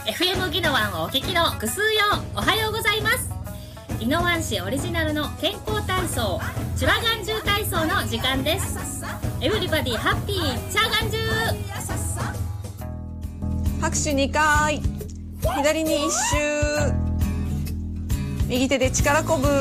FM ギノワンをお聞きのクスーヨー、おはようございます。宜野湾市オリジナルの健康体操、チュラガンジュー体操の時間です。エブリバディハッピーチャーガンジュー。 拍手2回、左に1周、右手で力こぶ。